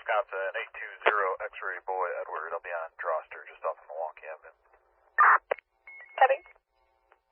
Wisconsin, 820 X-ray boy Edward. I'll be on draw start.